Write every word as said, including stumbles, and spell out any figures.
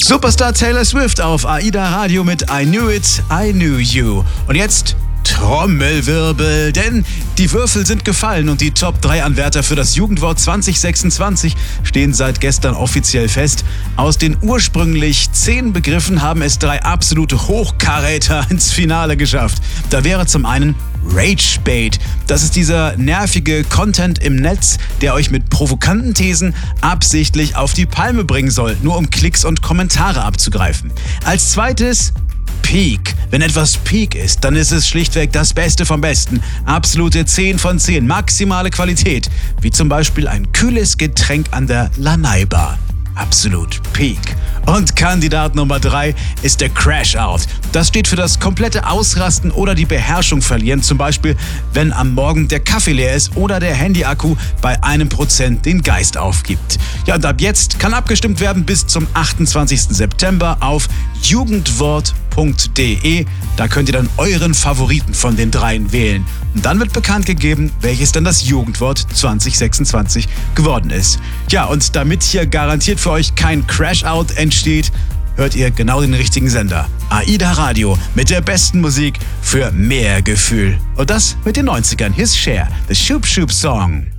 Superstar Taylor Swift auf AIDA Radio mit I Knew It, I Knew You. Und jetzt Trommelwirbel, denn die Würfel sind gefallen und die Top drei Anwärter für das Jugendwort zwanzig sechsundzwanzig stehen seit gestern offiziell fest. Aus den ursprünglich zehn Begriffen haben es drei absolute Hochkaräter ins Finale geschafft. Da wäre zum einen Ragebait. Das ist dieser nervige Content im Netz, der euch mit provokanten Thesen absichtlich auf die Palme bringen soll, nur um Klicks und Kommentare abzugreifen. Als zweites Peak. Wenn etwas Peak ist, dann ist es schlichtweg das Beste vom Besten. Absolute zehn von zehn, maximale Qualität. Wie zum Beispiel ein kühles Getränk an der Lanai Bar. Absolut Peak. Und Kandidat Nummer drei ist der Crash-Out. Das steht für das komplette Ausrasten oder die Beherrschung verlieren. Zum Beispiel, wenn am Morgen der Kaffee leer ist oder der Handyakku bei einem Prozent den Geist aufgibt. Ja, und ab jetzt kann abgestimmt werden bis zum achtundzwanzigsten September auf jugendwort punkt de. Da könnt ihr dann euren Favoriten von den dreien wählen. Und dann wird bekannt gegeben, welches dann das Jugendwort zwanzig sechsundzwanzig geworden ist. Ja, und damit hier garantiert für euch kein Crash-Out entsteht, hört ihr genau den richtigen Sender. AIDA Radio mit der besten Musik für mehr Gefühl. Und das mit den neunzigern. Hier ist Cher, The Shoop Shoop Song.